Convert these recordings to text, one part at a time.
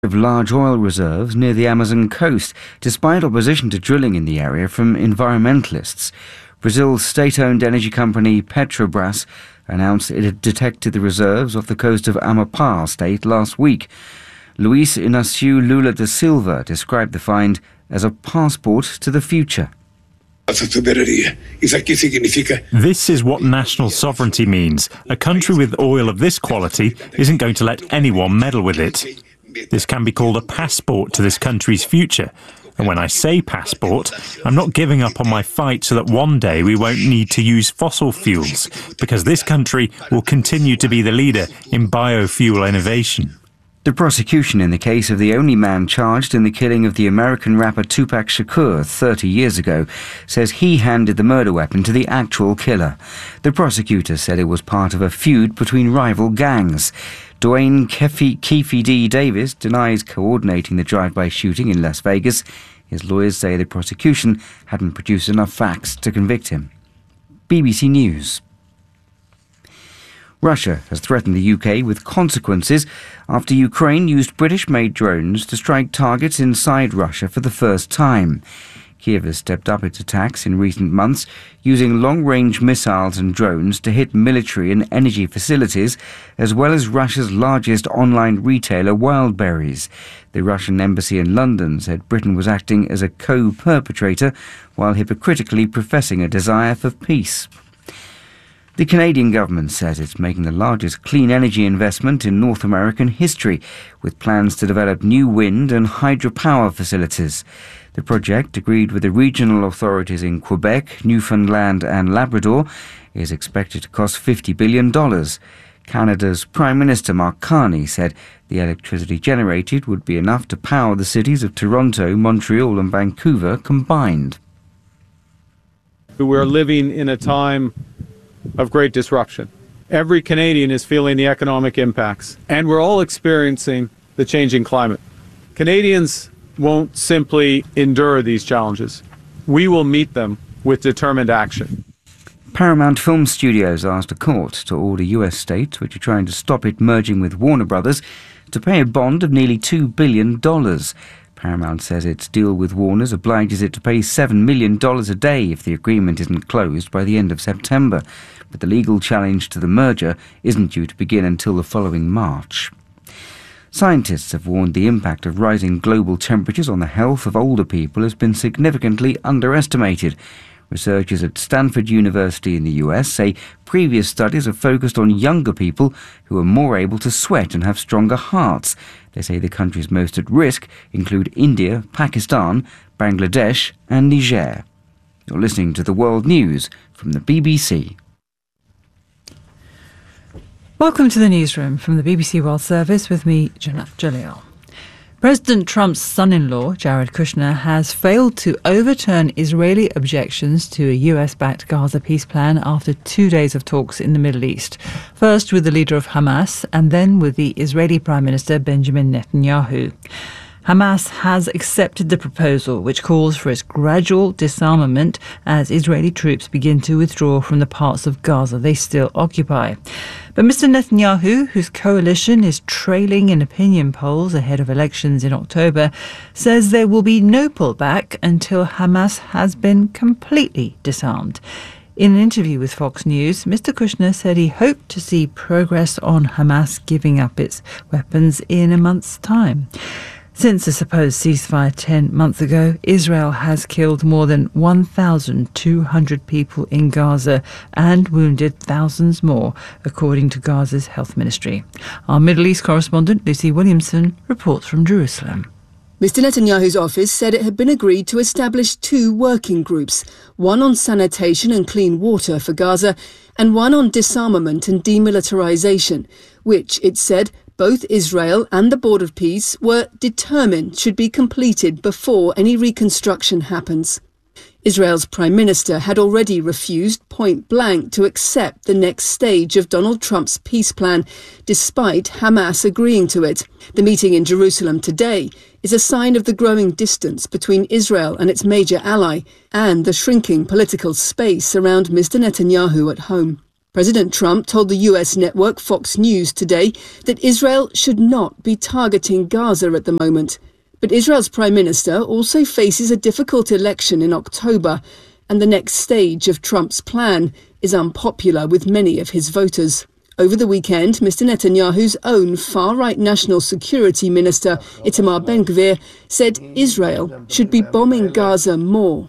of large oil reserves near the Amazon coast, despite opposition to drilling in the area from environmentalists. Brazil's state-owned energy company Petrobras announced it had detected the reserves off the coast of Amapá state last week. Luiz Inácio Lula da Silva described the find as a passport to the future. This is what national sovereignty means. A country with oil of this quality isn't going to let anyone meddle with it. This can be called a passport to this country's future. And when I say passport, I'm not giving up on my fight so that one day we won't need to use fossil fuels, because this country will continue to be the leader in biofuel innovation. The prosecution in the case of the only man charged in the killing of the American rapper Tupac Shakur 30 years ago says he handed the murder weapon to the actual killer. The prosecutor said it was part of a feud between rival gangs. Dwayne Keefe D. Davis denies coordinating the drive-by shooting in Las Vegas. His lawyers say the prosecution hadn't produced enough facts to convict him. BBC News. Russia has threatened the UK with consequences after Ukraine used British-made drones to strike targets inside Russia for the first time. Kiev has stepped up its attacks in recent months, using long-range missiles and drones to hit military and energy facilities, as well as Russia's largest online retailer, Wildberries. The Russian embassy in London said Britain was acting as a co-perpetrator, while hypocritically professing a desire for peace. The Canadian government says it's making the largest clean energy investment in North American history, with plans to develop new wind and hydropower facilities. The project, agreed with the regional authorities in Quebec, Newfoundland and Labrador, is expected to cost $50 billion. Canada's Prime Minister Mark Carney said the electricity generated would be enough to power the cities of Toronto, Montreal and Vancouver combined. We're living in a time of great disruption. Every Canadian is feeling the economic impacts, and we're all experiencing the changing climate. Canadians won't simply endure these challenges. We will meet them with determined action. Paramount Film Studios asked a court to order US states, which are trying to stop it merging with Warner Brothers, to pay a bond of nearly $2 billion. Paramount says its deal with Warner's obliges it to pay $7 million a day if the agreement isn't closed by the end of September. But the legal challenge to the merger isn't due to begin until the following March. Scientists have warned the impact of rising global temperatures on the health of older people has been significantly underestimated. Researchers at Stanford University in the US say previous studies have focused on younger people who are more able to sweat and have stronger hearts. They say the countries most at risk include India, Pakistan, Bangladesh and Niger. You're listening to the World News from the BBC. Welcome to the newsroom from the BBC World Service with me, Janat Jalil. President Trump's son-in-law, Jared Kushner, has failed to overturn Israeli objections to a US-backed Gaza peace plan after 2 days of talks in the Middle East. First with the leader of Hamas and then with the Israeli Prime Minister Benjamin Netanyahu. Hamas has accepted the proposal, which calls for its gradual disarmament as Israeli troops begin to withdraw from the parts of Gaza they still occupy. But Mr. Netanyahu, whose coalition is trailing in opinion polls ahead of elections in October, says there will be no pullback until Hamas has been completely disarmed. In an interview with Fox News, Mr. Kushner said he hoped to see progress on Hamas giving up its weapons in a month's time. Since the supposed ceasefire 10 months ago, Israel has killed more than 1,200 people in Gaza and wounded thousands more, according to Gaza's health ministry. Our Middle East correspondent, Lucy Williamson, reports from Jerusalem. Mr. Netanyahu's office said it had been agreed to establish 2 working groups, one on sanitation and clean water for Gaza and one on disarmament and demilitarization, which, it said, both Israel and the Board of Peace were determined should be completed before any reconstruction happens. Israel's Prime Minister had already refused point blank to accept the next stage of Donald Trump's peace plan, despite Hamas agreeing to it. The meeting in Jerusalem today is a sign of the growing distance between Israel and its major ally and the shrinking political space around Mr. Netanyahu at home. President Trump told the US network Fox News today that Israel should not be targeting Gaza at the moment. But Israel's Prime Minister also faces a difficult election in October, and the next stage of Trump's plan is unpopular with many of his voters. Over the weekend, Mr. Netanyahu's own far-right National Security Minister, Itamar Ben-Gvir, said Israel should be bombing Gaza more.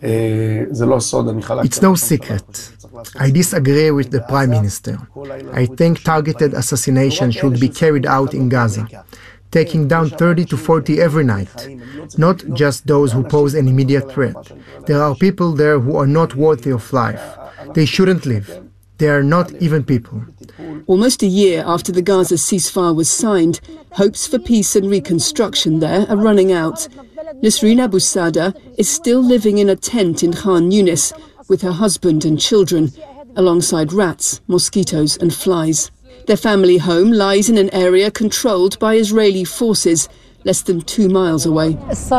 It's no secret. I disagree with the Prime Minister. I think targeted assassination should be carried out in Gaza, taking down 30 to 40 every night, not just those who pose an immediate threat. There are people there who are not worthy of life. They shouldn't live. They are not even people. Almost a year after the Gaza ceasefire was signed, hopes for peace and reconstruction there are running out. Nisreen Abu Sada is still living in a tent in Khan Yunis with her husband and children, alongside rats, mosquitoes and flies. Their family home lies in an area controlled by Israeli forces, less than 2 miles away.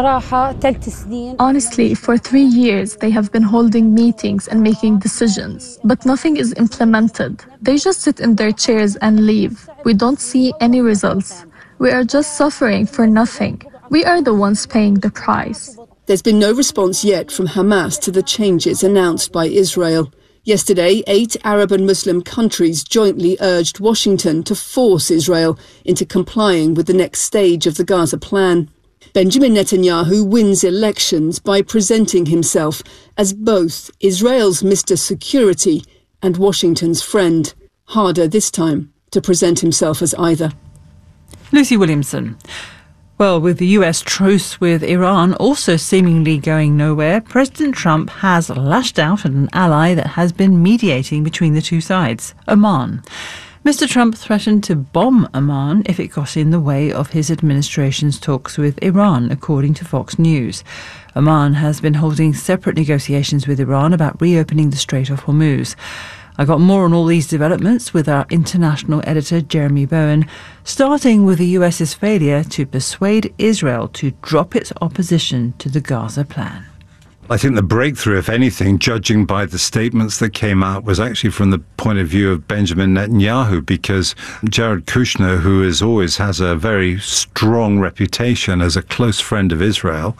Honestly, for 3 years, they have been holding meetings and making decisions, but nothing is implemented. They just sit in their chairs and leave. We don't see any results. We are just suffering for nothing. We are the ones paying the price. There's been no response yet from Hamas to the changes announced by Israel. Yesterday, 8 Arab and Muslim countries jointly urged Washington to force Israel into complying with the next stage of the Gaza plan. Benjamin Netanyahu wins elections by presenting himself as both Israel's Mr. Security and Washington's friend. Harder this time to present himself as either. Lucy Williamson. Well, with the US truce with Iran also seemingly going nowhere, President Trump has lashed out at an ally that has been mediating between the two sides, Oman. Mr. Trump threatened to bomb Oman if it got in the way of his administration's talks with Iran, according to Fox News. Oman has been holding separate negotiations with Iran about reopening the Strait of Hormuz. I got more on all these developments with our international editor, Jeremy Bowen, starting with the US's failure to persuade Israel to drop its opposition to the Gaza plan. I think the breakthrough, if anything, judging by the statements that came out, was actually from the point of view of Benjamin Netanyahu, because Jared Kushner, who always has a very strong reputation as a close friend of Israel,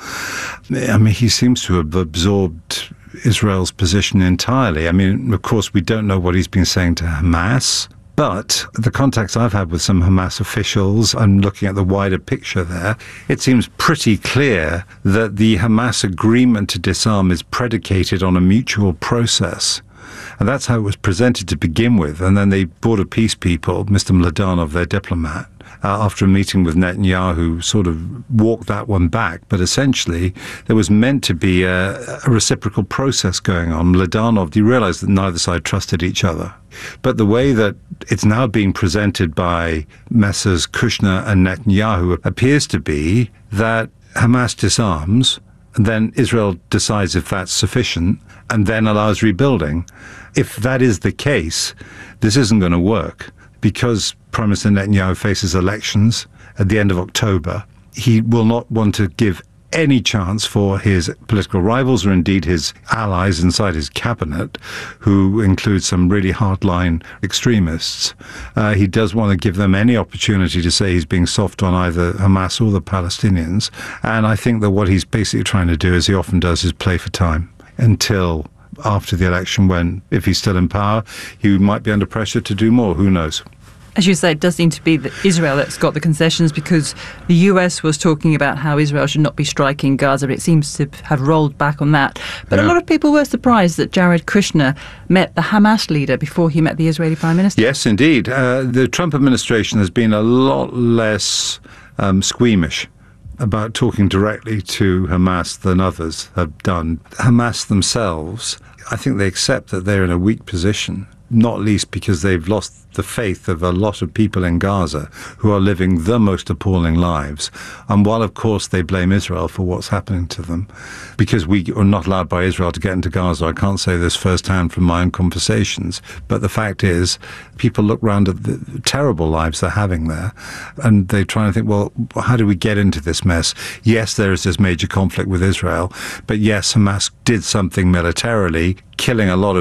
I mean, he seems to have absorbed Israel's position entirely. I mean, of course, we don't know what he's been saying to Hamas, but the contacts I've had with some Hamas officials and looking at the wider picture there, it seems pretty clear that the Hamas agreement to disarm is predicated on a mutual process. And that's how it was presented to begin with. And then they border peace people, Mr. Mladenov, their diplomat, after a meeting with Netanyahu, sort of walked that one back. But essentially, there was meant to be a reciprocal process going on. Mladenov, you realize that neither side trusted each other. But the way that it's now being presented by Messrs. Kushner and Netanyahu appears to be that Hamas disarms, and then Israel decides if that's sufficient, and then allows rebuilding. If that is the case, this isn't going to work, because Prime Minister Netanyahu faces elections at the end of October. He will not want to give any chance for his political rivals or indeed his allies inside his cabinet, who include some really hardline extremists. He does want to give them any opportunity to say he's being soft on either Hamas or the Palestinians. And I think that what he's basically trying to do, as he often does, is play for time until after the election, when, if he's still in power, he might be under pressure to do more. Who knows? As you say, it does seem to be Israel that's got the concessions, because the US was talking about how Israel should not be striking Gaza, but it seems to have rolled back on that. But a lot of people were surprised that Jared Kushner met the Hamas leader before he met the Israeli Prime Minister. Yes, indeed. The Trump administration has been a lot less squeamish about talking directly to Hamas than others have done. Hamas themselves, I think they accept that they're in a weak position, not least because they've lost the faith of a lot of people in Gaza who are living the most appalling lives. And while, of course, they blame Israel for what's happening to them, because we are not allowed by Israel to get into Gaza, I can't say this firsthand from my own conversations, but the fact is, people look around at the terrible lives they're having there, and they try and think, well, how do we get into this mess? Yes, there is this major conflict with Israel, but yes, Hamas did something militarily, killing a lot of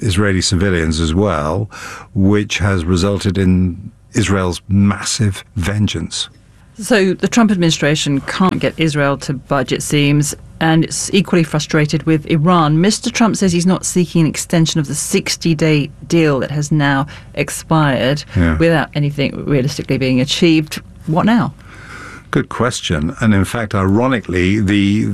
Israeli civilians as well, which has resulted in Israel's massive vengeance. So the Trump administration can't get Israel to budge, it seems, and it's equally frustrated with Iran. Mr. Trump says he's not seeking an extension of the 60-day deal that has now expired without anything realistically being achieved. What now? Good question. And in fact, ironically, the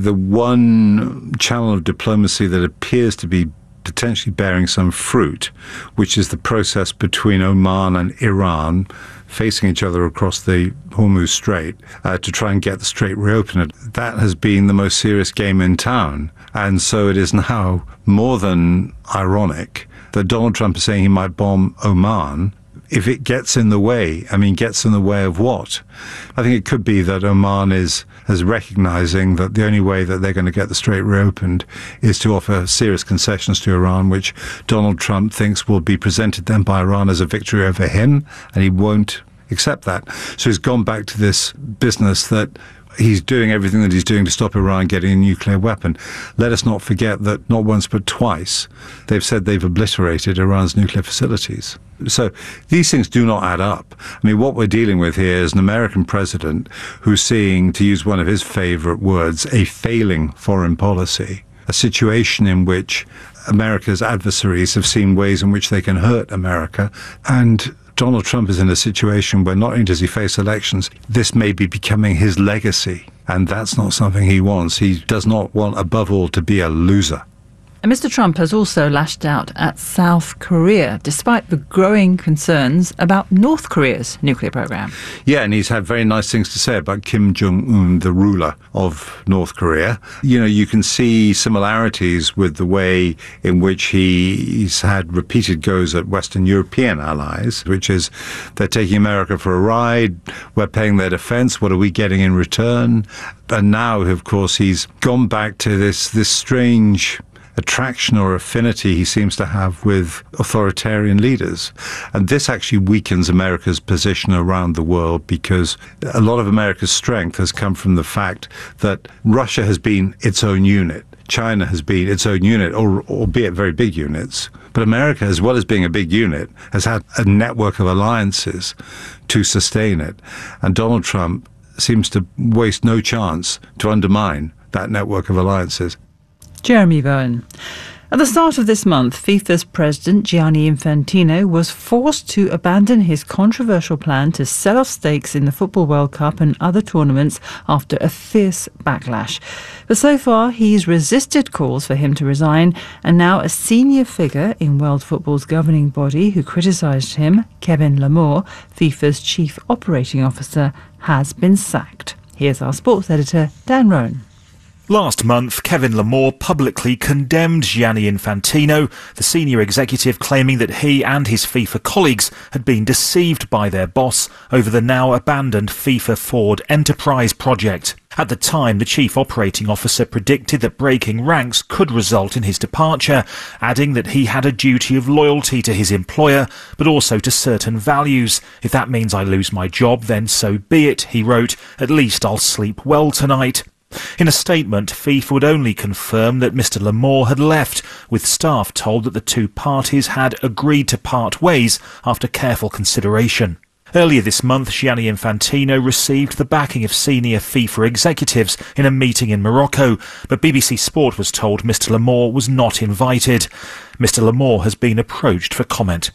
one channel of diplomacy that appears to be potentially bearing some fruit, which is the process between Oman and Iran facing each other across the Hormuz Strait to try and get the strait reopened. That has been the most serious game in town. And so it is now more than ironic that Donald Trump is saying he might bomb Oman. If it gets in the way, gets in the way of what? I think it could be that Oman is recognizing that the only way that they're going to get the strait reopened is to offer serious concessions to Iran, which Donald Trump thinks will be presented then by Iran as a victory over him, and he won't accept that. So he's gone back to this business that he's doing everything that he's doing to stop Iran getting a nuclear weapon. Let us not forget that not once but twice they've said they've obliterated Iran's nuclear facilities. So these things do not add up. What we're dealing with here is an American president who's seeing, to use one of his favorite words, a failing foreign policy, a situation in which America's adversaries have seen ways in which they can hurt America. And Donald Trump is in a situation where not only does he face elections, this may be becoming his legacy. And that's not something he wants. He does not want, above all, to be a loser. And Mr. Trump has also lashed out at South Korea, despite the growing concerns about North Korea's nuclear program. Yeah, and he's had very nice things to say about Kim Jong-un, the ruler of North Korea. You can see similarities with the way in which he's had repeated goes at Western European allies, which is they're taking America for a ride, we're paying their defense, what are we getting in return? And now, of course, he's gone back to this strange attraction or affinity he seems to have with authoritarian leaders. And this actually weakens America's position around the world, because a lot of America's strength has come from the fact that Russia has been its own unit. China has been its own unit, albeit very big units. But America, as well as being a big unit, has had a network of alliances to sustain it. And Donald Trump seems to waste no chance to undermine that network of alliances. Jeremy Bowen. At the start of this month, FIFA's president, Gianni Infantino, was forced to abandon his controversial plan to sell off stakes in the Football World Cup and other tournaments after a fierce backlash. But so far, he's resisted calls for him to resign, and now a senior figure in world football's governing body who criticised him, Kevin Lamore, FIFA's chief operating officer, has been sacked. Here's our sports editor, Dan Roan. Last month, Kevin Lamore publicly condemned Gianni Infantino, the senior executive, claiming that he and his FIFA colleagues had been deceived by their boss over the now abandoned FIFA Forward Enterprise project. At the time, the chief operating officer predicted that breaking ranks could result in his departure, adding that he had a duty of loyalty to his employer, but also to certain values. If that means I lose my job, then so be it, he wrote. At least I'll sleep well tonight. In a statement, FIFA would only confirm that Mr. Lamore had left, with staff told that the two parties had agreed to part ways after careful consideration. Earlier this month, Gianni Infantino received the backing of senior FIFA executives in a meeting in Morocco, but BBC Sport was told Mr. Lamore was not invited. Mr. Lamore has been approached for comment.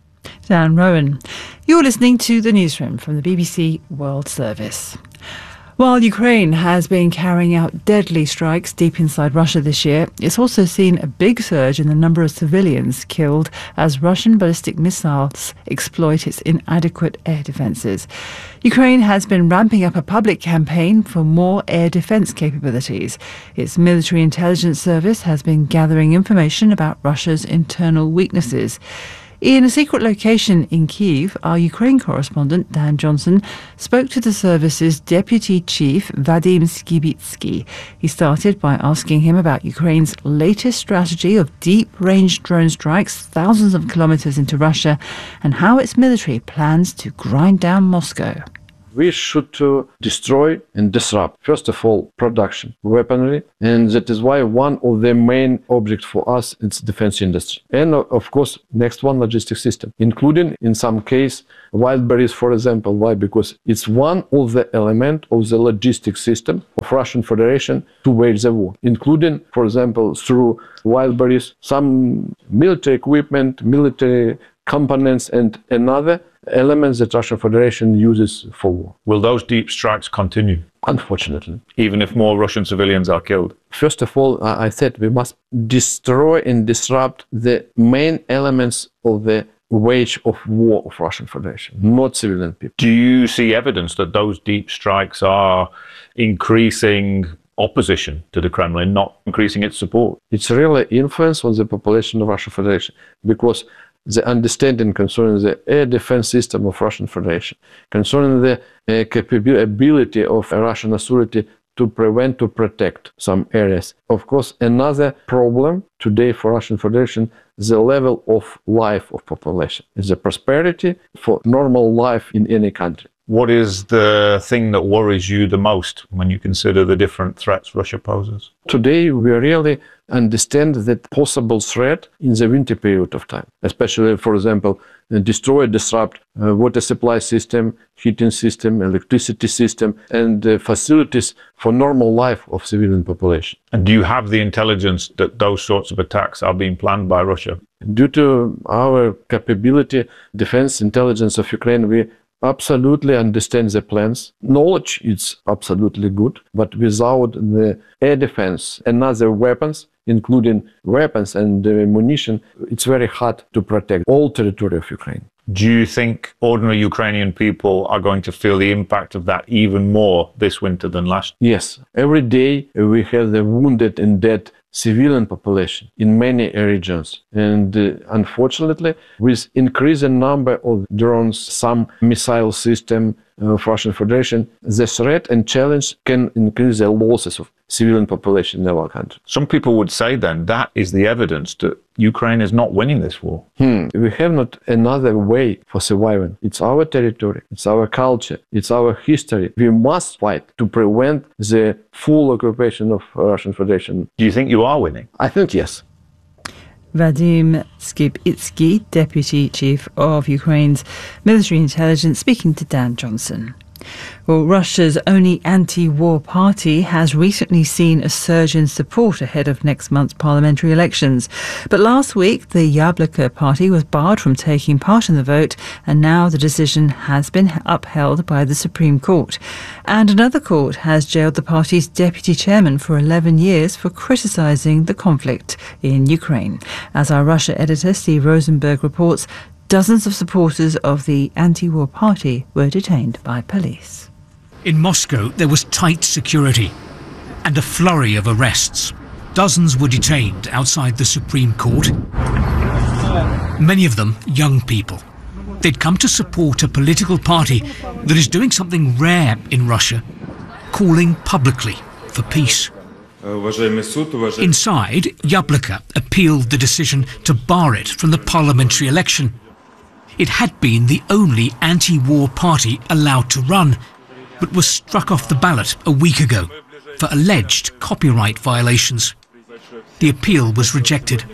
Dan Rowan. You're listening to the newsroom from the BBC World Service. While Ukraine has been carrying out deadly strikes deep inside Russia this year, it's also seen a big surge in the number of civilians killed as Russian ballistic missiles exploit its inadequate air defences. Ukraine has been ramping up a public campaign for more air defence capabilities. Its military intelligence service has been gathering information about Russia's internal weaknesses. In a secret location in Kyiv, our Ukraine correspondent, Dan Johnson, spoke to the service's deputy chief, Vadim Skibitsky. He started by asking him about Ukraine's latest strategy of deep-range drone strikes thousands of kilometres into Russia and how its military plans to grind down Moscow. We should destroy and disrupt, first of all, production, weaponry, and that is why one of the main objects for us is defense industry. And of course, next one, logistic system, including in some case, wild berries, for example. Why? Because it's one of the elements of the logistic system of Russian Federation to wage the war, including, for example, through wild berries, some military equipment, military components, and another elements that Russian Federation uses for war. Will those deep strikes continue? Unfortunately. Even if more Russian civilians are killed? First of all, I said we must destroy and disrupt the main elements of the wage of war of Russian Federation, not civilian people. Do you see evidence that those deep strikes are increasing opposition to the Kremlin, not increasing its support? It's really influence on the population of Russian Federation, because the understanding concerning the air defense system of Russian Federation, concerning the capability of Russian authority to prevent, to protect some areas. Of course, another problem today for Russian Federation, the level of life of population, is the prosperity for normal life in any country. What is the thing that worries you the most when you consider the different threats Russia poses? Today, we really understand that possible threat in the winter period of time, especially, for example, destroy, disrupt water supply system, heating system, electricity system, and facilities for normal life of civilian population. And do you have the intelligence that those sorts of attacks are being planned by Russia? Due to our capability, defense intelligence of Ukraine, we absolutely understand the plans. Knowledge is absolutely good, but without the air defense and other weapons, including weapons and munition, it's very hard to protect all territory of Ukraine. Do you think ordinary Ukrainian people are going to feel the impact of that even more this winter than last? Yes. Every day we have the wounded and dead civilian population in many regions. And unfortunately, with increasing number of drones, some missile system of Russian Federation, the threat and challenge can increase the losses of civilian population in our country. Some people would say then that is the evidence that Ukraine is not winning this war. We have not another way for surviving. It's our territory, it's our culture, it's our history. We must fight to prevent the full occupation of Russian Federation. Do you think you are winning? I think yes. Vadim Skibitsky, Deputy Chief of Ukraine's Military Intelligence, speaking to Dan Johnson. Well, Russia's only anti-war party has recently seen a surge in support ahead of next month's parliamentary elections. But last week, the Yabloko party was barred from taking part in the vote, and now the decision has been upheld by the Supreme Court. And another court has jailed the party's deputy chairman for 11 years for criticising the conflict in Ukraine. As our Russia editor, Steve Rosenberg, reports, dozens of supporters of the anti-war party were detained by police. In Moscow, there was tight security and a flurry of arrests. Dozens were detained outside the Supreme Court, many of them young people. They'd come to support a political party that is doing something rare in Russia, calling publicly for peace. Inside, Yabloko appealed the decision to bar it from the parliamentary election. It had been the only anti-war party allowed to run, but was struck off the ballot a week ago for alleged copyright violations. The appeal was rejected.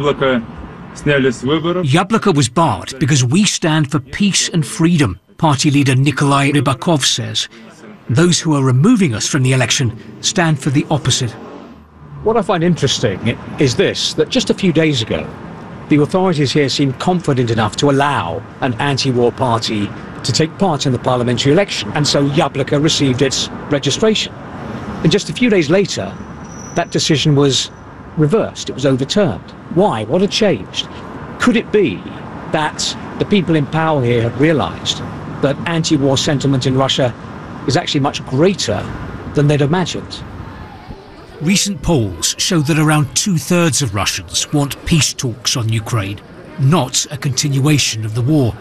Yabloko was barred because we stand for peace and freedom, party leader Nikolai Rybakov says. Those who are removing us from the election stand for the opposite. What I find interesting is this, that just a few days ago, the authorities here seemed confident enough to allow an anti-war party to take part in the parliamentary election, and so Yabloko received its registration. And just a few days later, that decision was reversed, it was overturned. Why? What had changed? Could it be that the people in power here have realised that anti-war sentiment in Russia is actually much greater than they'd imagined? Recent polls show that around 2/3 of Russians want peace talks on Ukraine, not a continuation of the war.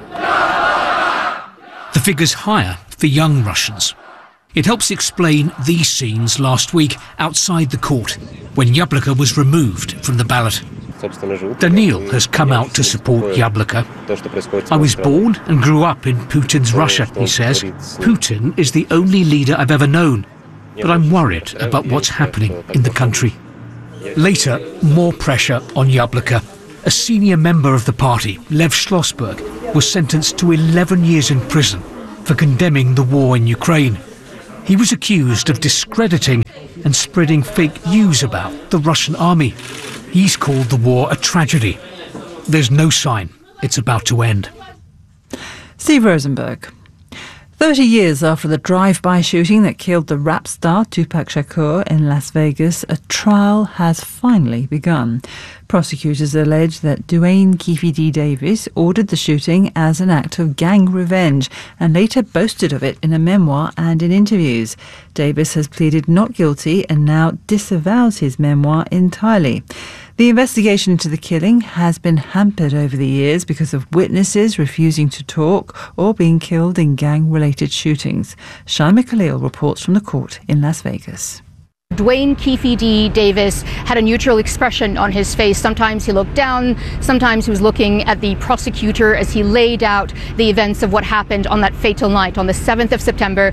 The figure's higher for young Russians. It helps explain these scenes last week outside the court when Yabloko was removed from the ballot. Daniil has come out to support Yabloko. I was born and grew up in Putin's Russia, he says. Putin is the only leader I've ever known, but I'm worried about what's happening in the country. Later, more pressure on Yabloko. A senior member of the party, Lev Schlossberg, was sentenced to 11 years in prison for condemning the war in Ukraine. He was accused of discrediting and spreading fake news about the Russian army. He's called the war a tragedy. There's no sign it's about to end. Steve Rosenberg. 30 years after the drive-by shooting that killed the rap star Tupac Shakur in Las Vegas, a trial has finally begun. Prosecutors allege that Duane Keffe D. Davis ordered the shooting as an act of gang revenge and later boasted of it in a memoir and in interviews. Davis has pleaded not guilty and now disavows his memoir entirely. The investigation into the killing has been hampered over the years because of witnesses refusing to talk or being killed in gang-related shootings. Shaima Khalil reports from the court in Las Vegas. Duane Keffe D. Davis had a neutral expression on his face. Sometimes he looked down, sometimes he was looking at the prosecutor as he laid out the events of what happened on that fatal night on the 7th of September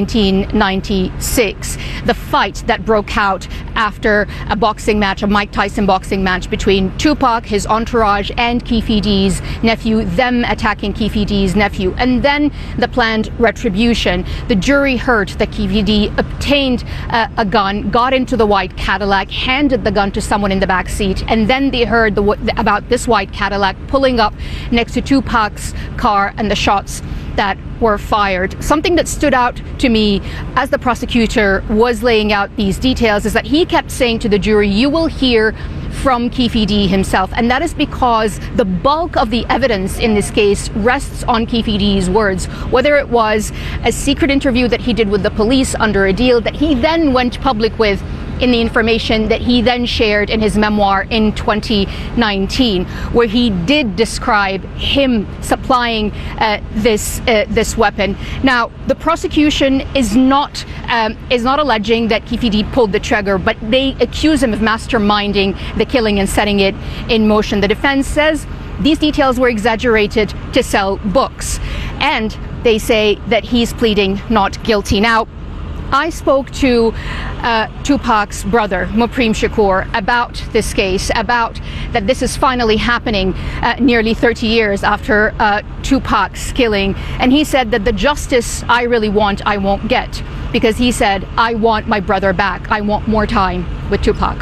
1996. The fight that broke out after a boxing match, a Mike Tyson boxing match between Tupac, his entourage, and Keffe D's nephew, them attacking Keffe D's nephew, and then the planned retribution. The jury heard that Keffe D obtained a gun, got into the white Cadillac, handed the gun to someone in the back seat, and then they heard about this white Cadillac pulling up next to Tupac's car and the shots that were fired. Something that stood out to me as the prosecutor was laying out these details is that he kept saying to the jury, you will hear from Keffe D himself, and that is because the bulk of the evidence in this case rests on Keffe D's words, whether it was a secret interview that he did with the police under a deal that he then went public with in the information that he then shared in his memoir in 2019, where he did describe him supplying this weapon. Now, the prosecution is not alleging that Keffe D pulled the trigger, but they accuse him of masterminding the killing and setting it in motion. The defense says these details were exaggerated to sell books, and they say that he's pleading not guilty. Now, I spoke to Tupac's brother, Mopreme Shakur, about this case, about that this is finally happening nearly 30 years after Tupac's killing. And he said that the justice I really want, I won't get, because he said, I want my brother back. I want more time with Tupac.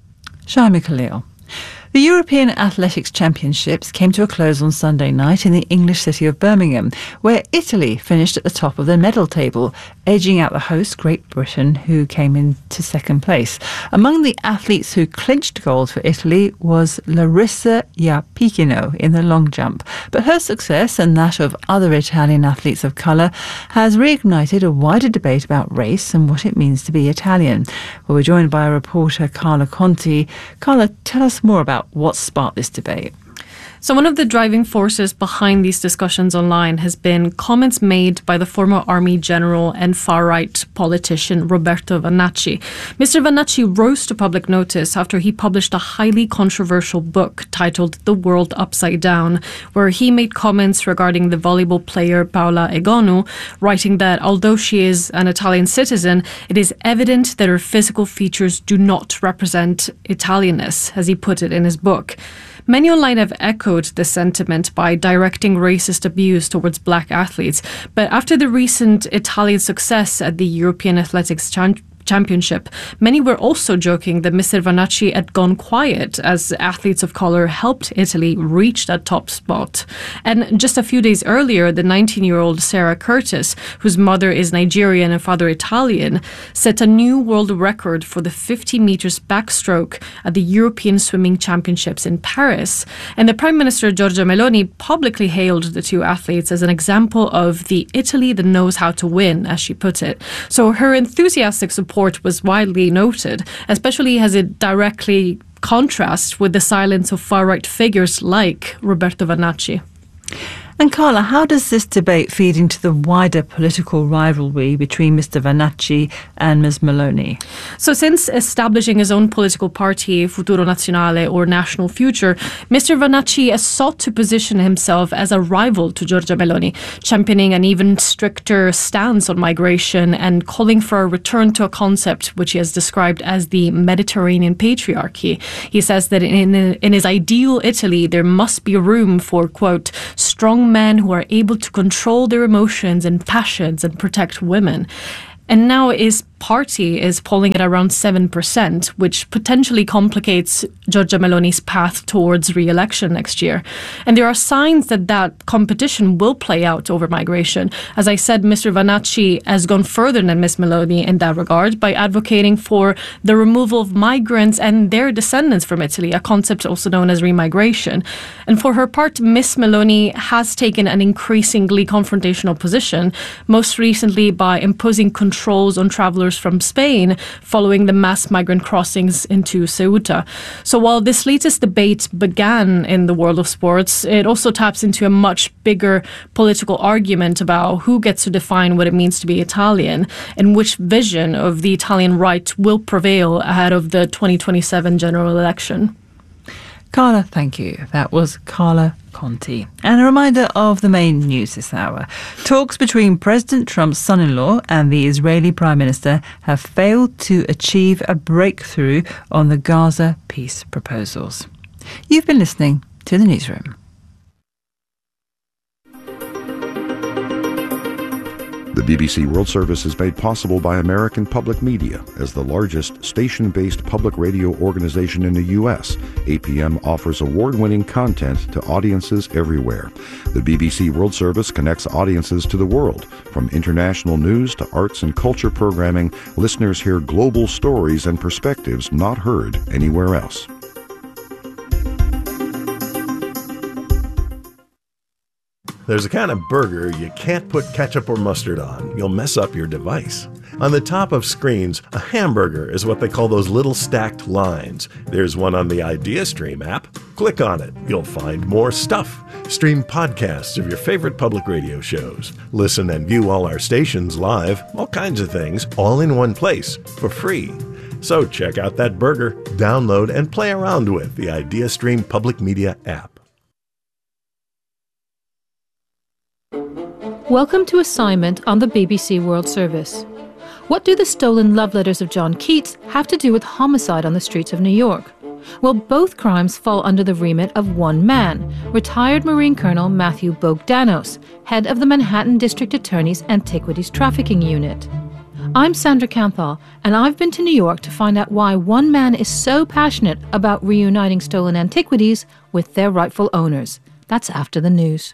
Shaima Khalil. The European Athletics Championships came to a close on Sunday night in the English city of Birmingham, where Italy finished at the top of the medal table, edging out the host Great Britain, who came into second place. Among the athletes who clinched gold for Italy was Larissa Iapicino in the long jump. But her success and that of other Italian athletes of colour has reignited a wider debate about race and what it means to be Italian. Well, we're joined by reporter Carla Conti. Carla, tell us more about what sparked this debate. So one of the driving forces behind these discussions online has been comments made by the former army general and far-right politician Roberto Vannacci. Mr. Vannacci rose to public notice after he published a highly controversial book titled The World Upside Down, where he made comments regarding the volleyball player Paola Egonu, writing that although she is an Italian citizen, it is evident that her physical features do not represent Italianness, as he put it in his book. Many online have echoed this sentiment by directing racist abuse towards black athletes. But after the recent Italian success at the European Athletics Championship, many were also joking that Mr. Vannacci had gone quiet as athletes of colour helped Italy reach that top spot. And just a few days earlier, the 19-year-old Sarah Curtis, whose mother is Nigerian and father Italian, set a new world record for the 50 metres backstroke at the European Swimming Championships in Paris. And the Prime Minister Giorgia Meloni publicly hailed the two athletes as an example of the Italy that knows how to win, as she put it. So her enthusiastic support was widely noted, especially as it directly contrasts with the silence of far-right figures like Roberto Vannacci. And Carla, how does this debate feed into the wider political rivalry between Mr. Vannacci and Ms. Meloni? So since establishing his own political party, Futuro Nazionale, or National Future, Mr. Vannacci has sought to position himself as a rival to Giorgia Meloni, championing an even stricter stance on migration and calling for a return to a concept which he has described as the Mediterranean patriarchy. He says that in his ideal Italy, there must be room for, quote, strong men who are able to control their emotions and passions and protect women. And now his party is polling at around 7%, which potentially complicates Giorgia Meloni's path towards re-election next year. And there are signs that that competition will play out over migration. As I said, Mr. Vannacci has gone further than Ms. Meloni in that regard by advocating for the removal of migrants and their descendants from Italy, a concept also known as remigration. And for her part, Ms. Meloni has taken an increasingly confrontational position, most recently by imposing controls on travelers from Spain following the mass migrant crossings into Ceuta. So while this latest debate began in the world of sports, it also taps into a much bigger political argument about who gets to define what it means to be Italian and which vision of the Italian right will prevail ahead of the 2027 general election. Carla, thank you. That was Carla Conti. And a reminder of the main news this hour. Talks between President Trump's son-in-law and the Israeli Prime Minister have failed to achieve a breakthrough on the Gaza peace proposals. You've been listening to The Newsroom. The BBC World Service is made possible by American Public Media. As the largest station-based public radio organization in the U.S., APM offers award-winning content to audiences everywhere. The BBC World Service connects audiences to the world. From international news to arts and culture programming, listeners hear global stories and perspectives not heard anywhere else. There's a kind of burger you can't put ketchup or mustard on. You'll mess up your device. On the top of screens, a hamburger is what they call those little stacked lines. There's one on the IdeaStream app. Click on it. You'll find more stuff. Stream podcasts of your favorite public radio shows. Listen and view all our stations live. All kinds of things, all in one place, for free. So check out that burger, download, and play around with the IdeaStream Public Media app. Welcome to Assignment on the BBC World Service. What do the stolen love letters of John Keats have to do with homicide on the streets of New York? Well, both crimes fall under the remit of one man, retired Marine Colonel Matthew Bogdanos, head of the Manhattan District Attorney's Antiquities Trafficking Unit. I'm Sandra Campbell, and I've been to New York to find out why one man is so passionate about reuniting stolen antiquities with their rightful owners. That's after the news.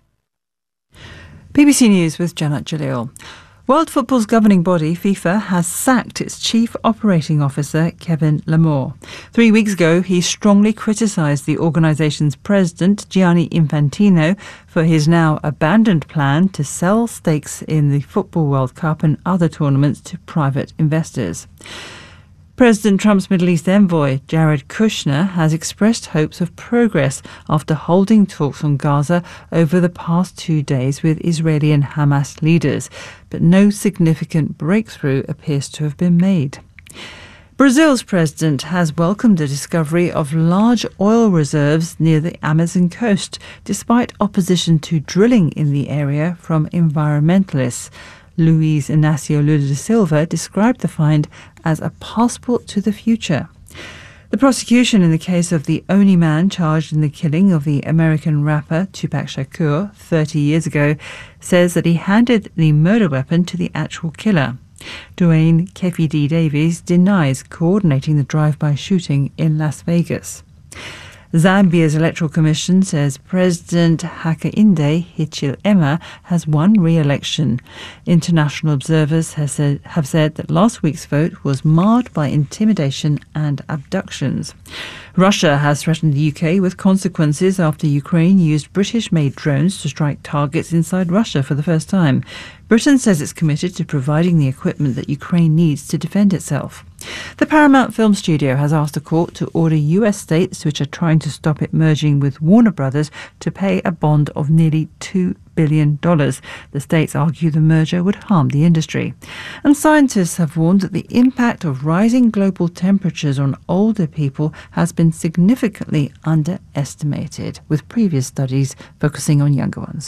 BBC News with Janet Jalil. World Football's governing body, FIFA, has sacked its chief operating officer, Kevin Lamore. 3 weeks ago, he strongly criticised the organisation's president, Gianni Infantino, for his now abandoned plan to sell stakes in the Football World Cup and other tournaments to private investors. President Trump's Middle East envoy, Jared Kushner, has expressed hopes of progress after holding talks on Gaza over the past 2 days with Israeli and Hamas leaders, but no significant breakthrough appears to have been made. Brazil's president has welcomed the discovery of large oil reserves near the Amazon coast, despite opposition to drilling in the area from environmentalists. Luiz Inácio Lula da Silva described the find as a passport to the future. The prosecution in the case of the only man charged in the killing of the American rapper Tupac Shakur 30 years ago says that he handed the murder weapon to the actual killer. Dwayne Kefi D. Davies denies coordinating the drive-by shooting in Las Vegas. Zambia's Electoral Commission says President Hakainde Hichilema has won re-election. International observers have said that last week's vote was marred by intimidation and abductions. Russia has threatened the UK with consequences after Ukraine used British-made drones to strike targets inside Russia for the first time. Britain says it's committed to providing the equipment that Ukraine needs to defend itself. The Paramount Film Studio has asked a court to order US states which are trying to stop it merging with Warner Brothers to pay a bond of nearly $2 billion. The states argue the merger would harm the industry. And scientists have warned that the impact of rising global temperatures on older people has been significantly underestimated, with previous studies focusing on younger ones.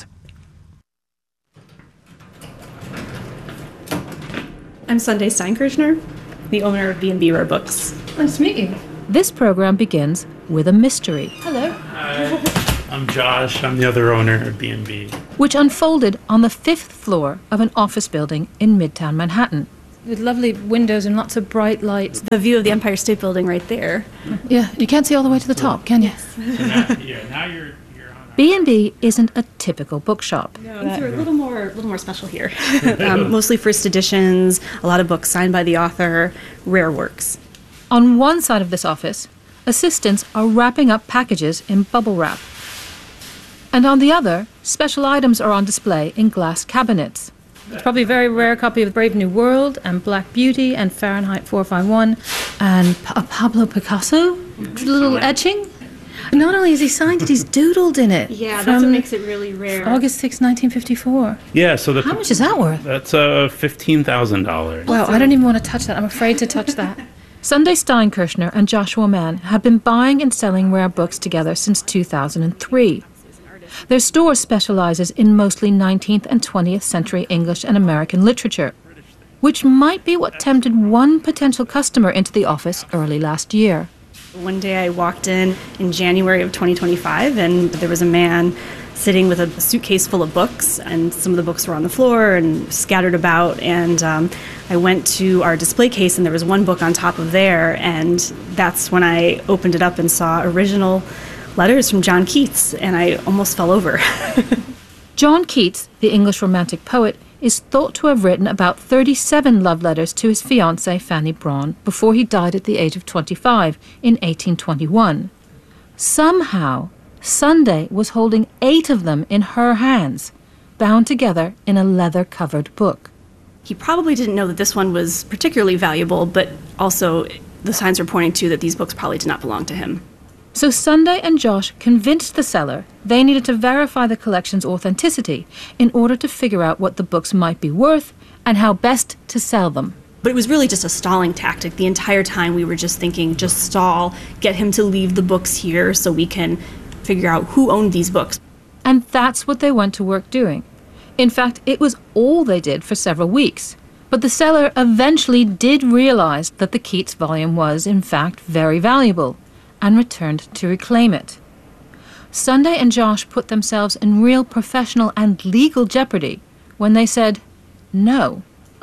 I'm Sunday Steinkirchner, the owner of B&B Rare Books. Nice to meet you. This program begins with a mystery. Hello. Hi, I'm Josh. I'm the other owner of B&B. Which unfolded on the 5th floor of an office building in Midtown Manhattan. With lovely windows and lots of bright lights. The view of the Empire State Building right there. Yeah, you can't see all the way to the top, can you? Yes. Now you're B&B isn't a typical bookshop. Things are a little more special here. Mostly first editions, a lot of books signed by the author, rare works. On one side of this office, assistants are wrapping up packages in bubble wrap. And on the other, special items are on display in glass cabinets. It's probably a very rare copy of Brave New World and Black Beauty and Fahrenheit 451 and a Pablo Picasso little etching. Not only is he signed it, he's doodled in it. Yeah, that's what makes it really rare. August 6, 1954. Yeah, so how much is that worth? That's $15,000. Wow, I don't even want to touch that. I'm afraid to touch that. Sunday Steinkirchner and Joshua Mann have been buying and selling rare books together since 2003. Their store specializes in mostly 19th and 20th century English and American literature, which might be what tempted one potential customer into the office early last year. One day I walked in January of 2025, and there was a man sitting with a suitcase full of books, and some of the books were on the floor and scattered about, and I went to our display case, and there was one book on top of there, and that's when I opened it up and saw original letters from John Keats, and I almost fell over. John Keats, the English Romantic poet, is thought to have written about 37 love letters to his fiancée Fanny Brawne before he died at the age of 25 in 1821. Somehow, Sunday was holding 8 of them in her hands, bound together in a leather-covered book. He probably didn't know that this one was particularly valuable, but also the signs were pointing to that these books probably did not belong to him. So Sunday and Josh convinced the seller they needed to verify the collection's authenticity in order to figure out what the books might be worth and how best to sell them. But it was really just a stalling tactic. The entire time we were just thinking, just stall, get him to leave the books here so we can figure out who owned these books. And that's what they went to work doing. In fact, it was all they did for several weeks. But the seller eventually did realize that the Keats volume was, in fact, very valuable, and returned to reclaim it. Sunday and Josh put themselves in real professional and legal jeopardy when they said no.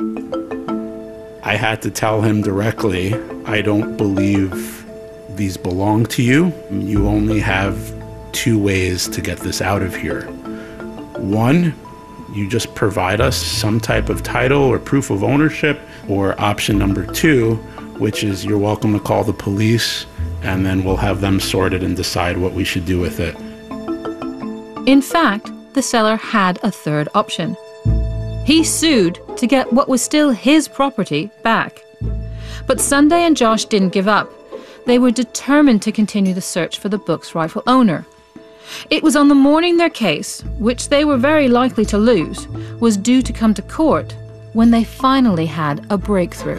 I had to tell him directly, I don't believe these belong to you. You only have 2 ways to get this out of here. 1, you just provide us some type of title or proof of ownership, or option number 2, which is you're welcome to call the police, and then we'll have them sort it and decide what we should do with it. In fact, the seller had a third option. He sued to get what was still his property back. But Sunday and Josh didn't give up. They were determined to continue the search for the book's rightful owner. It was on the morning their case, which they were very likely to lose, was due to come to court when they finally had a breakthrough.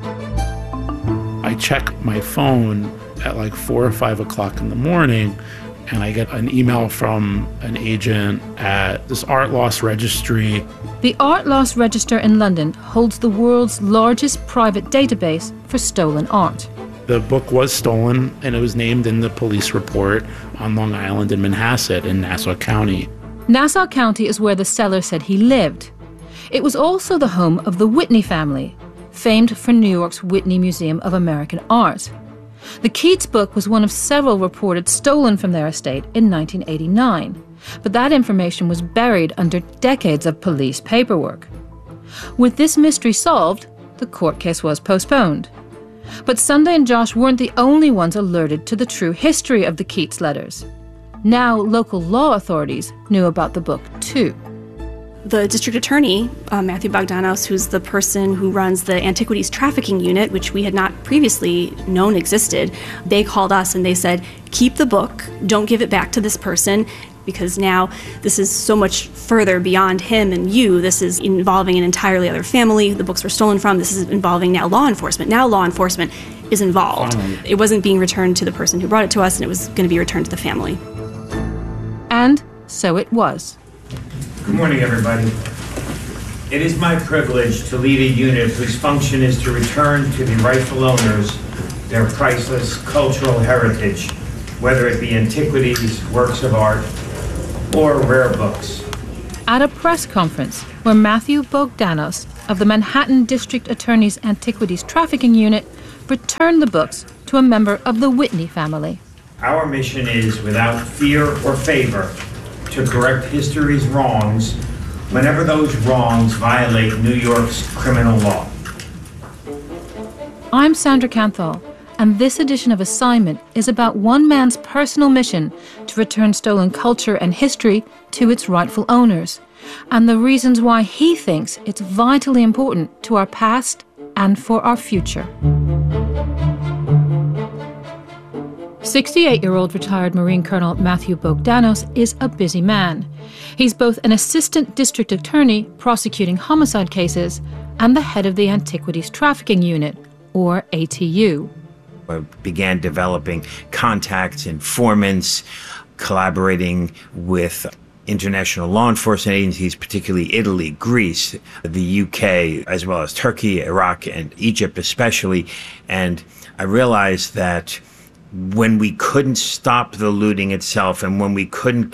I check my phone at like 4 or 5 o'clock in the morning, and I get an email from an agent at this art loss registry. The Art Loss Register in London holds the world's largest private database for stolen art. The book was stolen, and it was named in the police report on Long Island in Manhasset in Nassau County. Nassau County is where the seller said he lived. It was also the home of the Whitney family, famed for New York's Whitney Museum of American Art. The Keats book was one of several reported stolen from their estate in 1989, but that information was buried under decades of police paperwork. With this mystery solved, the court case was postponed. But Sunday and Josh weren't the only ones alerted to the true history of the Keats letters. Now local law authorities knew about the book too. The district attorney, Matthew Bogdanos, who's the person who runs the antiquities trafficking unit, which we had not previously known existed, they called us and they said, keep the book, don't give it back to this person, because now this is so much further beyond him and you. This is involving an entirely other family the books were stolen from. This is involving now law enforcement. Now law enforcement is involved. It wasn't being returned to the person who brought it to us, and it was going to be returned to the family. And so it was. Good morning, everybody. It is my privilege to lead a unit whose function is to return to the rightful owners their priceless cultural heritage, whether it be antiquities, works of art, or rare books. At a press conference where Matthew Bogdanos of the Manhattan District Attorney's Antiquities Trafficking Unit returned the books to a member of the Whitney family. Our mission is, without fear or favor, to correct history's wrongs whenever those wrongs violate New York's criminal law. I'm Sandra Canthal, and this edition of Assignment is about one man's personal mission to return stolen culture and history to its rightful owners, and the reasons why he thinks it's vitally important to our past and for our future. 68-year-old retired Marine Colonel Matthew Bogdanos is a busy man. He's both an assistant district attorney prosecuting homicide cases and the head of the Antiquities Trafficking Unit, or ATU. I began developing contacts, informants, collaborating with international law enforcement agencies, particularly Italy, Greece, the UK, as well as Turkey, Iraq, and Egypt especially. And I realized that when we couldn't stop the looting itself and when we couldn't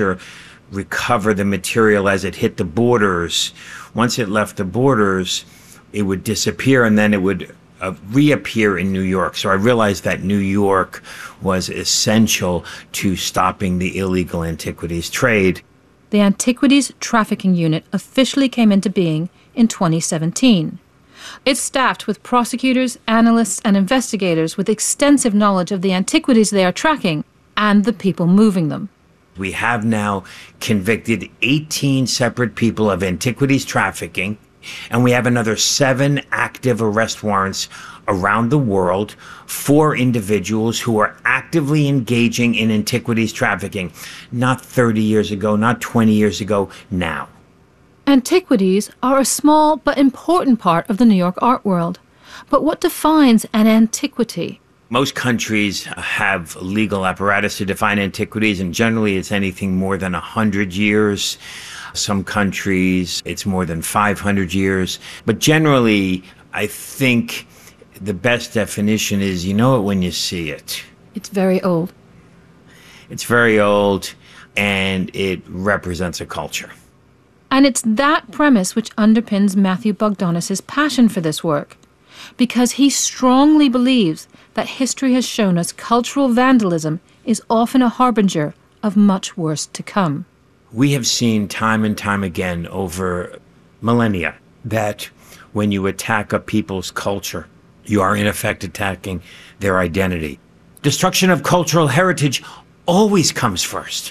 recover the material as it hit the borders, once it left the borders, it would disappear and then it would reappear in New York. So I realized that New York was essential to stopping the illegal antiquities trade. The Antiquities Trafficking Unit officially came into being in 2017. It's staffed with prosecutors, analysts, and investigators with extensive knowledge of the antiquities they are tracking and the people moving them. We have now convicted 18 separate people of antiquities trafficking, and we have another 7 active arrest warrants around the world for individuals who are actively engaging in antiquities trafficking. Not 30 years ago, not 20 years ago, now. Antiquities are a small but important part of the New York art world. But what defines an antiquity? Most countries have legal apparatus to define antiquities, and generally it's anything more than 100 years. Some countries, it's more than 500 years. But generally, I think the best definition is you know it when you see it. It's very old. It's very old, and it represents a culture. And it's that premise which underpins Matthew Bogdanos' passion for this work, because he strongly believes that history has shown us cultural vandalism is often a harbinger of much worse to come. We have seen time and time again over millennia that when you attack a people's culture, you are in effect attacking their identity. Destruction of cultural heritage always comes first.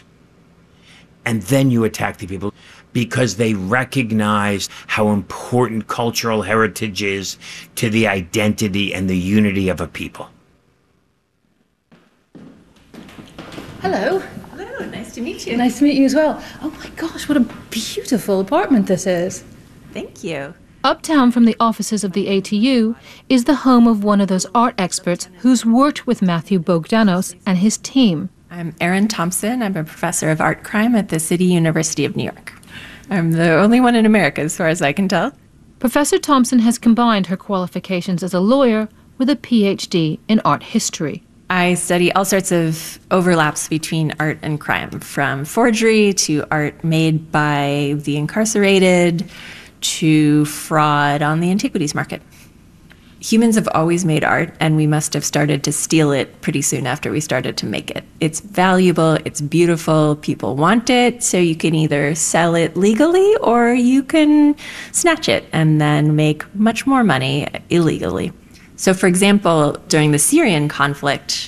And then you attack the people because they recognize how important cultural heritage is to the identity and the unity of a people. Hello. Hello, nice to meet you. Nice to meet you as well. Oh my gosh, what a beautiful apartment this is. Thank you. Uptown from the offices of the ATU is the home of one of those art experts who's worked with Matthew Bogdanos and his team. I'm Erin Thompson. I'm a professor of art crime at the City University of New York. I'm the only one in America, as far as I can tell. Professor Thompson has combined her qualifications as a lawyer with a PhD in art history. I study all sorts of overlaps between art and crime, from forgery to art made by the incarcerated to fraud on the antiquities market. Humans have always made art, and we must have started to steal it pretty soon after we started to make it. It's valuable, it's beautiful, people want it, so you can either sell it legally or you can snatch it and then make much more money illegally. So for example, during the Syrian conflict,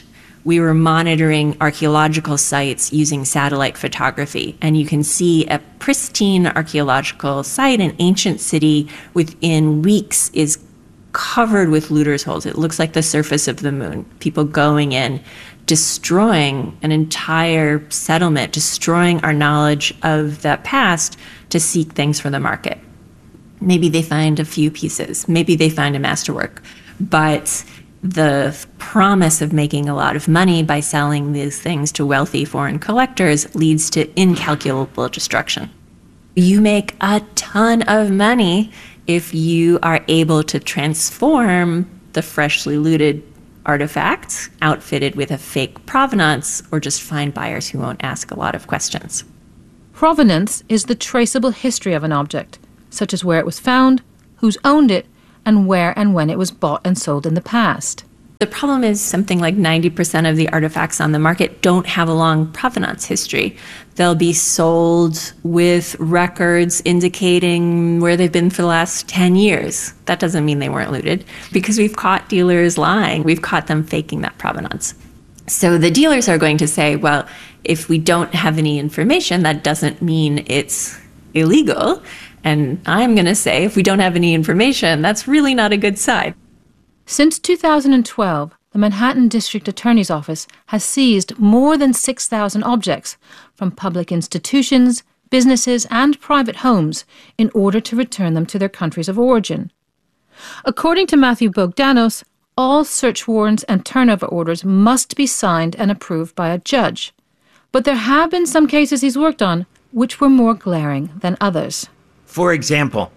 we were monitoring archaeological sites using satellite photography. And you can see a pristine archaeological site, an ancient city, within weeks is covered with looters' holes. It looks like the surface of the moon. People going in, destroying an entire settlement, destroying our knowledge of the past to seek things for the market. Maybe they find a few pieces. Maybe they find a masterwork. But the promise of making a lot of money by selling these things to wealthy foreign collectors leads to incalculable destruction. You make a ton of money if you are able to transform the freshly looted artifacts, outfitted with a fake provenance, or just find buyers who won't ask a lot of questions. Provenance is the traceable history of an object, such as where it was found, who's owned it, and where and when it was bought and sold in the past. The problem is something like 90% of the artifacts on the market don't have a long provenance history. They'll be sold with records indicating where they've been for the last 10 years. That doesn't mean they weren't looted, because we've caught dealers lying. We've caught them faking that provenance. So the dealers are going to say, well, if we don't have any information, that doesn't mean it's illegal. And I'm going to say, if we don't have any information, that's really not a good sign. Since 2012, the Manhattan District Attorney's Office has seized more than 6,000 objects from public institutions, businesses, and private homes in order to return them to their countries of origin. According to Matthew Bogdanos, all search warrants and turnover orders must be signed and approved by a judge. But there have been some cases he's worked on which were more glaring than others. For example,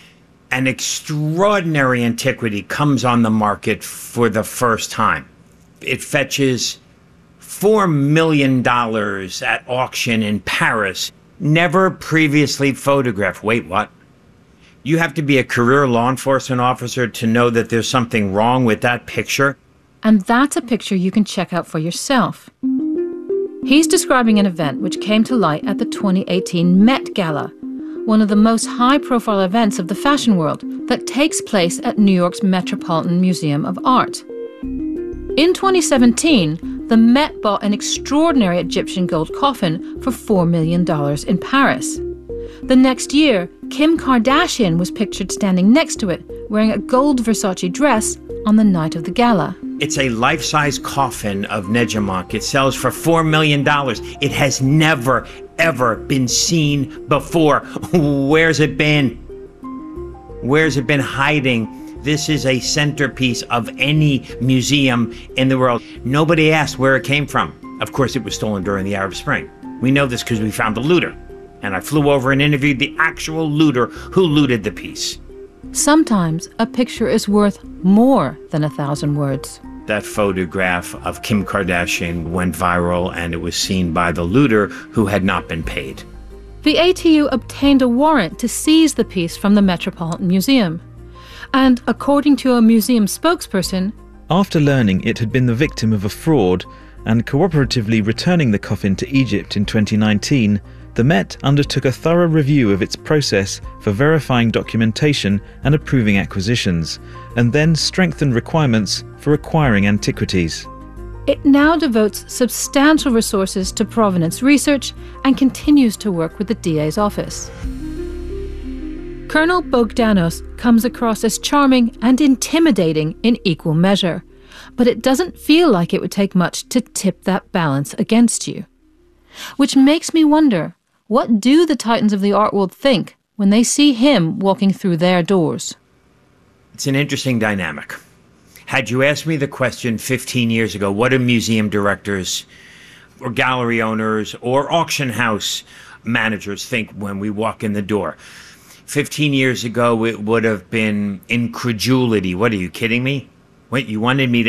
an extraordinary antiquity comes on the market for the first time. It fetches $4 million at auction in Paris, never previously photographed. Wait, what? You have to be a career law enforcement officer to know that there's something wrong with that picture? And that's a picture you can check out for yourself. He's describing an event which came to light at the 2018 Met Gala, one of the most high-profile events of the fashion world that takes place at New York's Metropolitan Museum of Art. In 2017, the Met bought an extraordinary Egyptian gold coffin for $4 million in Paris. The next year, Kim Kardashian was pictured standing next to it, wearing a gold Versace dress on the night of the gala. It's a life-size coffin of Nejamak. It sells for $4 million. It has never, ever been seen before. Where's it been? Where's it been hiding? This is a centerpiece of any museum in the world. Nobody asked where it came from. Of course, it was stolen during the Arab Spring. We know this because we found the looter. And I flew over and interviewed the actual looter who looted the piece. Sometimes a picture is worth more than 1,000 words. That photograph of Kim Kardashian went viral, and it was seen by the looter who had not been paid. The ATU obtained a warrant to seize the piece from the Metropolitan Museum. And according to a museum spokesperson, after learning it had been the victim of a fraud and cooperatively returning the coffin to Egypt in 2019, the Met undertook a thorough review of its process for verifying documentation and approving acquisitions, and then strengthened requirements for acquiring antiquities. It now devotes substantial resources to provenance research and continues to work with the DA's office. Colonel Bogdanos comes across as charming and intimidating in equal measure, but it doesn't feel like it would take much to tip that balance against you. Which makes me wonder, what do the titans of the art world think when they see him walking through their doors? It's an interesting dynamic. Had you asked me the question 15 years ago, what do museum directors or gallery owners or auction house managers think when we walk in the door? 15 years ago, it would have been incredulity. What, are you kidding me? Wait, you wanted me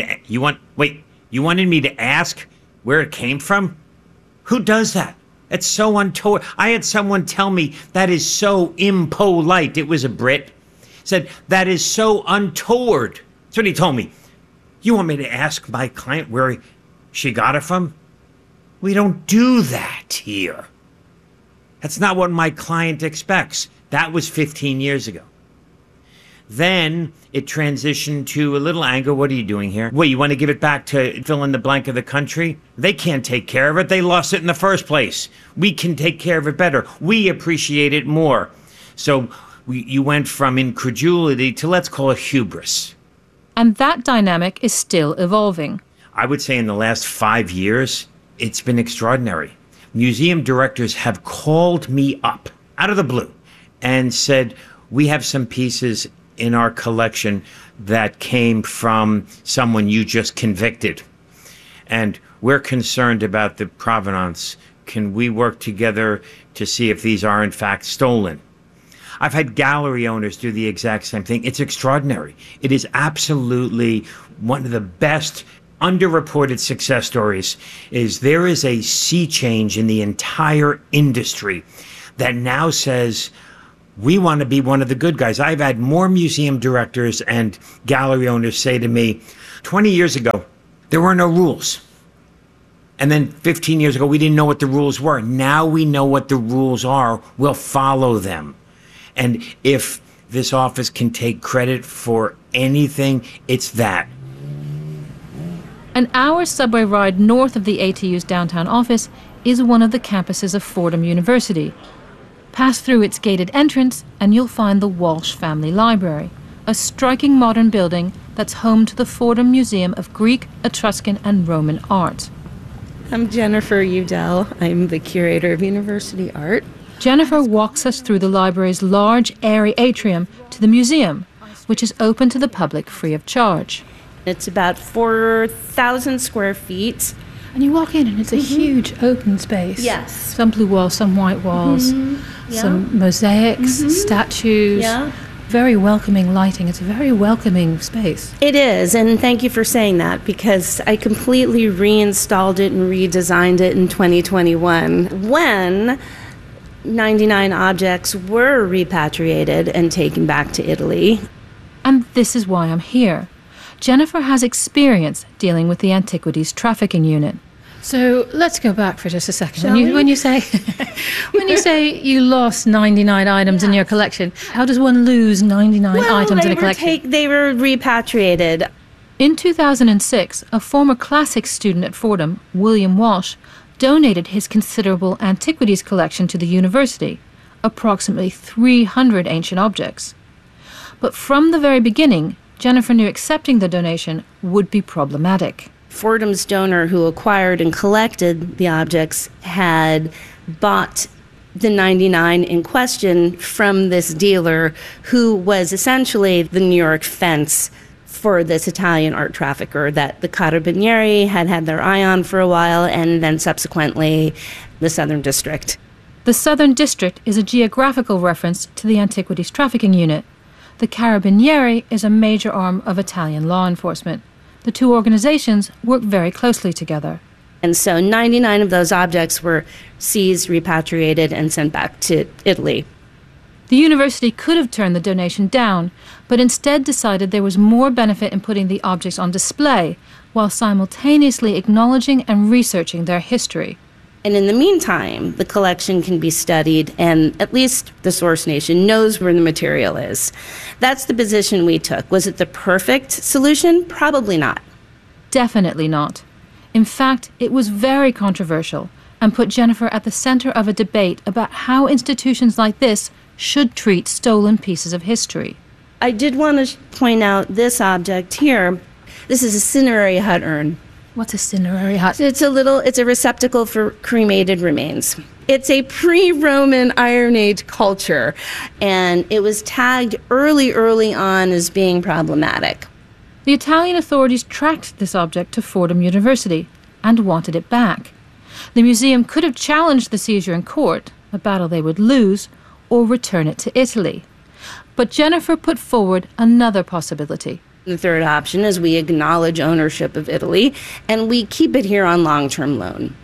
to ask where it came from? Who does that? It's so untoward. I had someone tell me that is so impolite. It was a Brit. Said, that is so untoward. That's what he told me. You want me to ask my client where she got it from? We don't do that here. That's not what my client expects. That was 15 years ago. Then it transitioned to a little anger. What are you doing here? What, you want to give it back to fill in the blank of the country? They can't take care of it. They lost it in the first place. We can take care of it better. We appreciate it more. So you went from incredulity to, let's call it, hubris. And that dynamic is still evolving. I would say in the last 5 years, it's been extraordinary. Museum directors have called me up out of the blue and said, we have some pieces in our collection that came from someone you just convicted. And we're concerned about the provenance. Can we work together to see if these are in fact stolen? I've had gallery owners do the exact same thing. It's extraordinary. It is absolutely one of the best underreported success stories. Is there is a sea change in the entire industry that now says, we want to be one of the good guys. I've had more museum directors and gallery owners say to me, 20 years ago, there were no rules. And then 15 years ago, we didn't know what the rules were. Now we know what the rules are. We'll follow them. And if this office can take credit for anything, it's that. An hour subway ride north of the ATU's downtown office is one of the campuses of Fordham University. Pass through its gated entrance and you'll find the Walsh Family Library, a striking modern building that's home to the Fordham Museum of Greek, Etruscan and Roman Art. I'm Jennifer Udell. I'm the curator of university art. Jennifer walks us through the library's large, airy atrium to the museum, which is open to the public free of charge. It's about 4,000 square feet. And you walk in and it's a huge open space. Yes. Some blue walls, some white walls, some mosaics, statues. Yeah. Very welcoming lighting. It's a very welcoming space. It is, and thank you for saying that, because I completely reinstalled it and redesigned it in 2021 when 99 objects were repatriated and taken back to Italy. And this is why I'm here. Jennifer has experience dealing with the Antiquities Trafficking Unit. So let's go back for just a second. Shall When you say you lost 99 items in your collection, how does one lose 99 items in a collection? They were repatriated. In 2006, a former classics student at Fordham, William Walsh, donated his considerable antiquities collection to the university, approximately 300 ancient objects. But from the very beginning, Jennifer knew accepting the donation would be problematic. Fordham's donor who acquired and collected the objects had bought the 99 in question from this dealer who was essentially the New York fence for this Italian art trafficker that the Carabinieri had their eye on for a while, and then subsequently the Southern District. The Southern District is a geographical reference to the Antiquities Trafficking Unit. The Carabinieri is a major arm of Italian law enforcement. The two organizations work very closely together. And so 99 of those objects were seized, repatriated, and sent back to Italy. The university could have turned the donation down, but instead decided there was more benefit in putting the objects on display while simultaneously acknowledging and researching their history. And in the meantime, the collection can be studied, and at least the source nation knows where the material is. That's the position we took. Was it the perfect solution? Probably not. Definitely not. In fact, it was very controversial and put Jennifer at the center of a debate about how institutions like this should treat stolen pieces of history. I did want to point out this object here. This is a cinerary hut urn. What's a cinerary hut? It's a receptacle for cremated remains. It's a pre-Roman Iron Age culture, and it was tagged early on as being problematic. The Italian authorities tracked this object to Fordham University and wanted it back. The museum could have challenged the seizure in court, a battle they would lose, or return it to Italy. But Jennifer put forward another possibility. The third option is we acknowledge ownership of Italy and we keep it here on long-term loan.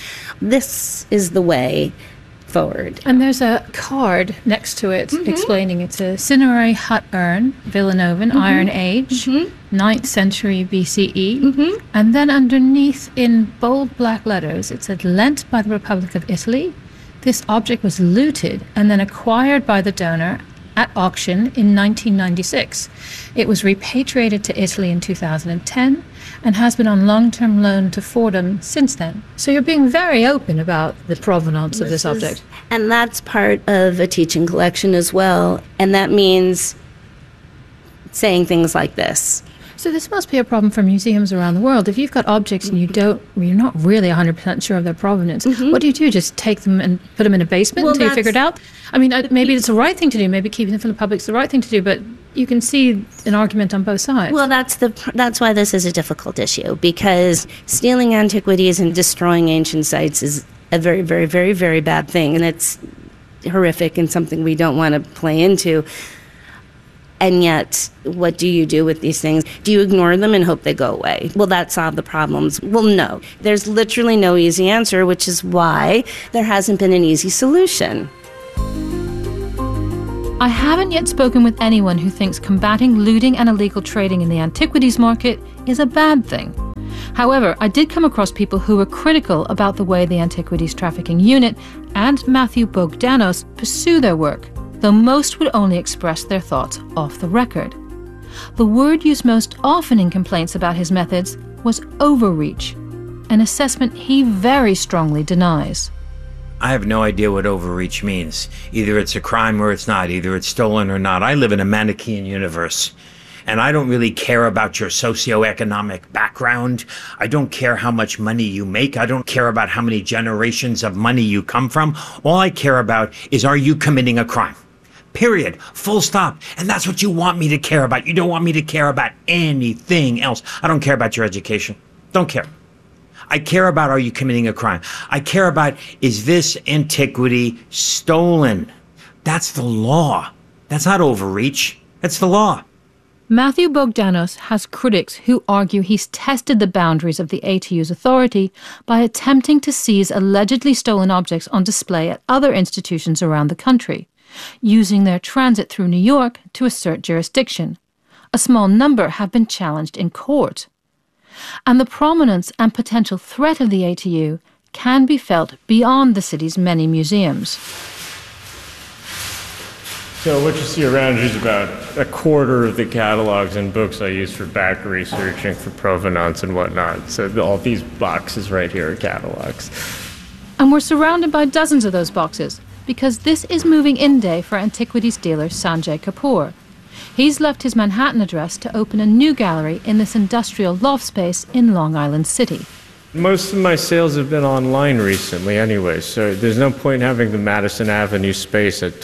This is the way forward. And there's a card next to it explaining it's a cinerary hut urn, Villanovan, Iron Age, 9th century BCE. And then underneath in bold black letters it said, lent by the Republic of Italy. This object was looted and then acquired by the donor at auction in 1996. It was repatriated to Italy in 2010 and has been on long-term loan to Fordham since then. So you're being very open about the provenance of this object. And that's part of a teaching collection as well. And that means saying things like this. So this must be a problem for museums around the world. If you've got objects and you're not really 100% sure of their provenance, what do you do? Just take them and put them in a basement until you figure it out? I mean, maybe it's the right thing to do. Maybe keeping them from the public is the right thing to do, but you can see an argument on both sides. Well, that's why this is a difficult issue, because stealing antiquities and destroying ancient sites is a very, very, very, very bad thing, and it's horrific and something we don't want to play into. And yet, what do you do with these things? Do you ignore them and hope they go away? Will that solve the problems? Well, no. There's literally no easy answer, which is why there hasn't been an easy solution. I haven't yet spoken with anyone who thinks combating looting and illegal trading in the antiquities market is a bad thing. However, I did come across people who were critical about the way the Antiquities Trafficking Unit and Matthew Bogdanos pursue their work, though most would only express their thoughts off the record. The word used most often in complaints about his methods was overreach, an assessment he very strongly denies. I have no idea what overreach means. Either it's a crime or it's not. Either it's stolen or not. I live in a Manichaean universe, and I don't really care about your socioeconomic background. I don't care how much money you make. I don't care about how many generations of money you come from. All I care about is, are you committing a crime? Period. Full stop. And that's what you want me to care about. You don't want me to care about anything else. I don't care about your education. Don't care. I care about, are you committing a crime? I care about, is this antiquity stolen? That's the law. That's not overreach. That's the law. Matthew Bogdanos has critics who argue he's tested the boundaries of the ATU's authority by attempting to seize allegedly stolen objects on display at other institutions around the country, using their transit through New York to assert jurisdiction. A small number have been challenged in court. And the prominence and potential threat of the ATU can be felt beyond the city's many museums. So what you see around you is about a quarter of the catalogs and books I use for back researching for provenance and whatnot. So all these boxes right here are catalogs. And we're surrounded by dozens of those boxes, because this is moving in day for antiquities dealer Sanjay Kapoor. He's left his Manhattan address to open a new gallery in this industrial loft space in Long Island City. Most of my sales have been online recently anyway, so there's no point in having the Madison Avenue space at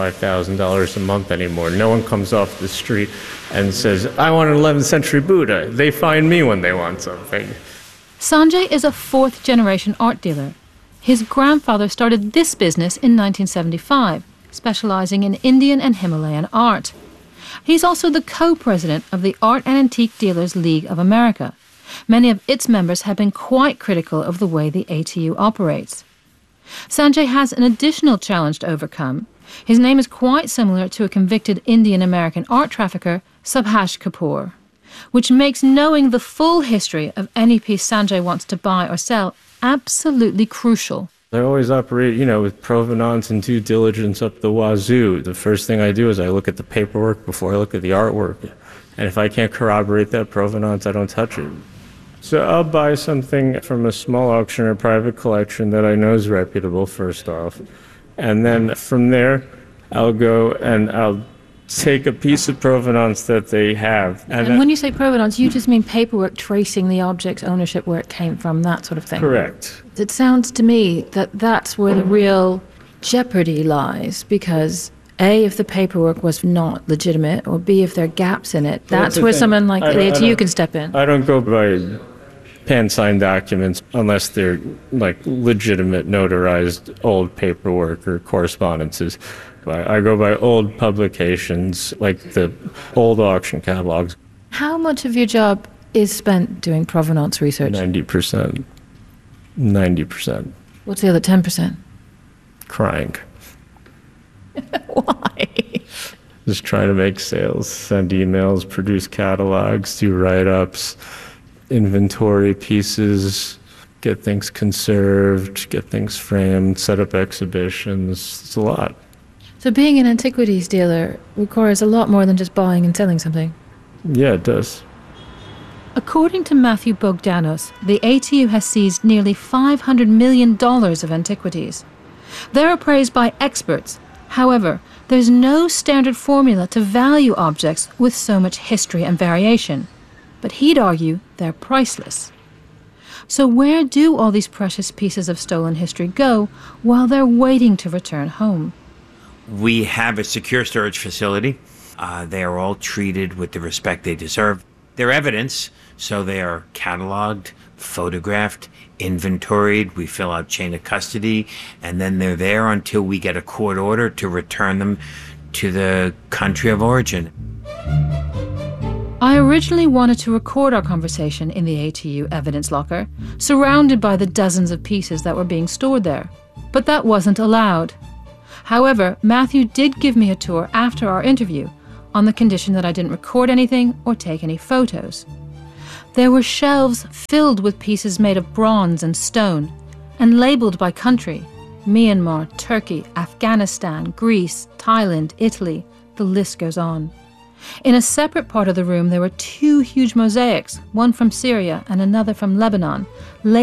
$25,000 a month anymore. No one comes off the street and says, I want an 11th century Buddha. They find me when they want something. Sanjay is a fourth-generation art dealer. His grandfather started this business in 1975, specializing in Indian and Himalayan art. He's also the co-president of the Art and Antique Dealers League of America. Many of its members have been quite critical of the way the ATU operates. Sanjay has an additional challenge to overcome. His name is quite similar to a convicted Indian-American art trafficker, Subhash Kapoor, which makes knowing the full history of any piece Sanjay wants to buy or sell absolutely crucial. I always operate, with provenance and due diligence up the wazoo. The first thing I do is I look at the paperwork before I look at the artwork. And if I can't corroborate that provenance, I don't touch it. So I'll buy something from a small auction or private collection that I know is reputable, first off. And then from there, I'll go and I'll take a piece of provenance that they have. And when you say provenance, you just mean paperwork tracing the object's ownership, where it came from, that sort of thing. Correct. It sounds to me that that's where the real jeopardy lies, because A, if the paperwork was not legitimate, or B, if there are gaps in it, that's where someone like the ATU can step in. I don't go by pan-signed documents unless they're legitimate notarized old paperwork or correspondences. I go by old publications, like the old auction catalogs. How much of your job is spent doing provenance research? 90%. 90%. What's the other 10%? Crying. Why? Just trying to make sales, send emails, produce catalogs, do write-ups, inventory pieces, get things conserved, get things framed, set up exhibitions. It's a lot. So being an antiquities dealer requires a lot more than just buying and selling something. Yeah, it does. According to Matthew Bogdanos, the ATU has seized nearly $500 million of antiquities. They're appraised by experts. However, there's no standard formula to value objects with so much history and variation. But he'd argue they're priceless. So where do all these precious pieces of stolen history go while they're waiting to return home? We have a secure storage facility. They are all treated with the respect they deserve. They're evidence, so they are cataloged, photographed, inventoried. We fill out chain of custody, and then they're there until we get a court order to return them to the country of origin. I originally wanted to record our conversation in the ATU evidence locker, surrounded by the dozens of pieces that were being stored there, but that wasn't allowed. However, Matthew did give me a tour after our interview, on the condition that I didn't record anything or take any photos. There were shelves filled with pieces made of bronze and stone, and labeled by country: Myanmar, Turkey, Afghanistan, Greece, Thailand, Italy, the list goes on. In a separate part of the room there were two huge mosaics, one from Syria and another from Lebanon,